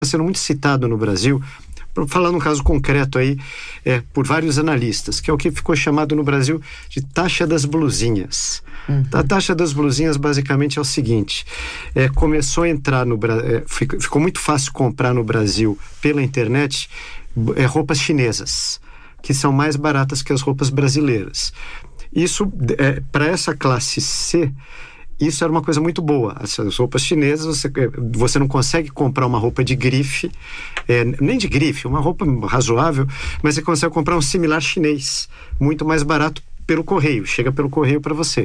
sendo muito citado no Brasil, falando um caso concreto aí, por vários analistas, que é o que ficou chamado no Brasil de taxa das blusinhas. A taxa das blusinhas basicamente é o seguinte: começou a entrar no Brasil, ficou muito fácil comprar no Brasil pela internet roupas chinesas, que são mais baratas que as roupas brasileiras. Isso, para essa classe C, isso era uma coisa muito boa. As roupas chinesas, você não consegue comprar uma roupa de grife, nem de grife, uma roupa razoável, mas você consegue comprar um similar chinês, muito mais barato pelo correio, chega pelo correio para você.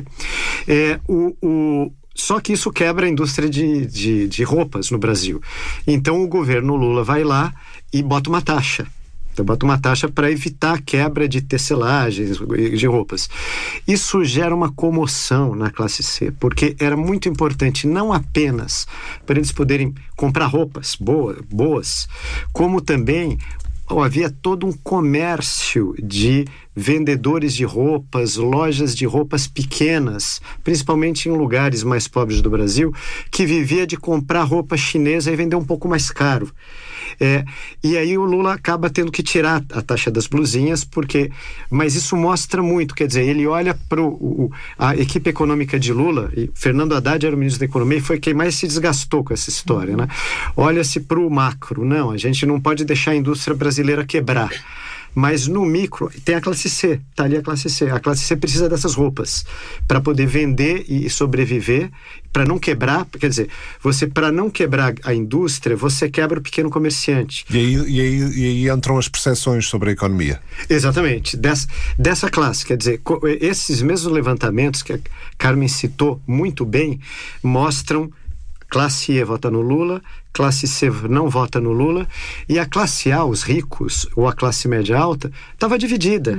Só que isso quebra a indústria de roupas no Brasil. Então o governo Lula vai lá e bota uma taxa. Então bota uma taxa para evitar a quebra de tecelagens de roupas. Isso gera uma comoção na classe C, porque era muito importante não apenas para eles poderem comprar roupas boas, como também havia todo um comércio de vendedores de roupas, lojas de roupas pequenas, principalmente em lugares mais pobres do Brasil, que vivia de comprar roupa chinesa e vender um pouco mais caro. E aí o Lula acaba tendo que tirar a taxa das blusinhas, mas isso mostra muito, quer dizer, ele olha para a equipe econômica de Lula, e Fernando Haddad era o ministro da Economia e foi quem mais se desgastou com essa história, né? Olha-se para o macro, não, a gente não pode deixar a indústria brasileira quebrar. Mas no micro tem a classe C, tá ali a classe C. A classe C precisa dessas roupas para poder vender e sobreviver, para não quebrar, quer dizer, para não quebrar a indústria, você quebra o pequeno comerciante. E aí entram as percepções sobre a economia. Exatamente, dessa classe, quer dizer, esses mesmos levantamentos que a Carmen citou muito bem, mostram classe E vota no Lula, classe C não vota no Lula, e a classe A, os ricos, ou a classe média alta, estava dividida.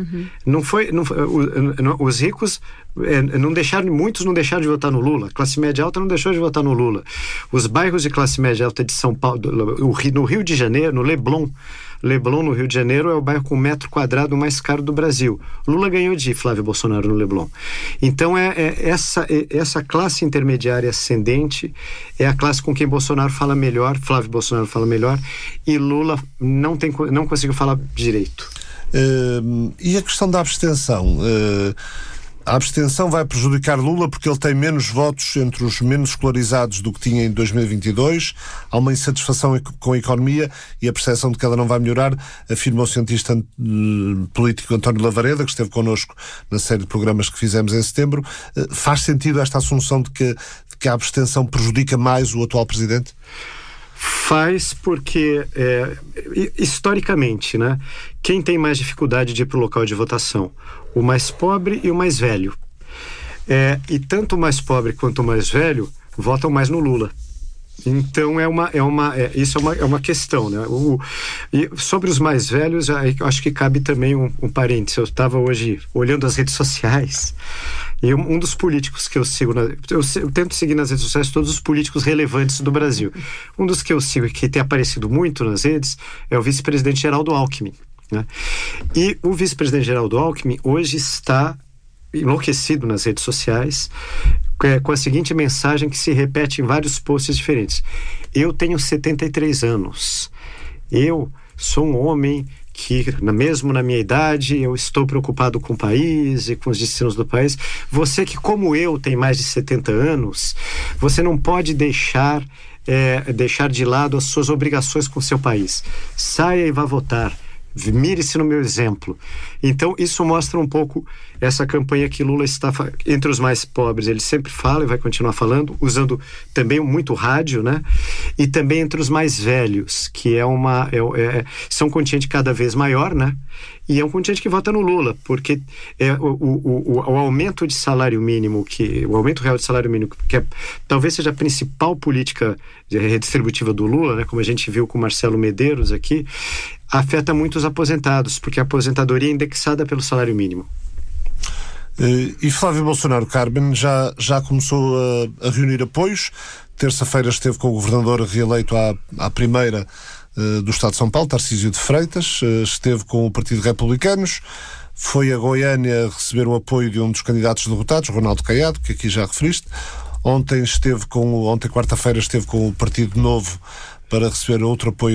Os ricos muitos não deixaram de votar no Lula, a classe média alta não deixou de votar no Lula. Os bairros de classe média alta de São Paulo, no Rio de Janeiro, no Leblon, no Rio de Janeiro é o bairro com metro quadrado mais caro do Brasil. Lula ganhou de Flávio Bolsonaro no Leblon. Então essa classe intermediária ascendente é a classe com quem Bolsonaro fala melhor, Flávio Bolsonaro fala melhor, e Lula não conseguiu falar direito. E a questão da abstenção? A abstenção vai prejudicar Lula porque ele tem menos votos entre os menos escolarizados do que tinha em 2022. Há uma insatisfação com a economia e a percepção de que ela não vai melhorar, afirma o cientista político António Lavareda, que esteve connosco na série de programas que fizemos em setembro. Faz sentido esta assunção de que a abstenção prejudica mais o atual presidente? Faz, porque historicamente, né, quem tem mais dificuldade de ir para o local de votação? O mais pobre e o mais velho. E tanto o mais pobre quanto o mais velho votam mais no Lula. Então isso é uma questão, né? E sobre os mais velhos, eu acho que cabe também um parênteses. Eu estava hoje olhando as redes sociais e um dos políticos que eu sigo, eu tento seguir nas redes sociais todos os políticos relevantes do Brasil. Um dos que eu sigo e que tem aparecido muito nas redes é o vice-presidente Geraldo Alckmin, né? E o vice-presidente Geraldo Alckmin hoje está enlouquecido nas redes sociais com a seguinte mensagem que se repete em vários posts diferentes: eu tenho 73 anos, eu sou um homem que, mesmo na minha idade, eu estou preocupado com o país e com os destinos do país. Você que, como eu, tem mais de 70 anos, você não pode deixar de lado as suas obrigações com o seu país. Saia e vá votar. Mire-se no meu exemplo. Então isso mostra um pouco essa campanha que Lula está entre os mais pobres, ele sempre fala e vai continuar falando, usando também muito rádio, né? E também entre os mais velhos, que são um contingente cada vez maior, né? E é um contingente que vota no Lula, porque o aumento de salário mínimo, o aumento real de salário mínimo, que talvez seja a principal política redistributiva do Lula, né? Como a gente viu com o Marcelo Medeiros aqui, afeta muito os aposentados, porque a aposentadoria é indexada pelo salário mínimo. E Flávio Bolsonaro, Carmen, já começou a reunir apoios. Terça-feira esteve com o governador reeleito à primeira do Estado de São Paulo, Tarcísio de Freitas, esteve com o Partido Republicanos, foi a Goiânia receber o apoio de um dos candidatos derrotados, Ronaldo Caiado, que aqui já referiste. Ontem, quarta-feira, esteve com o Partido Novo para receber outro apoio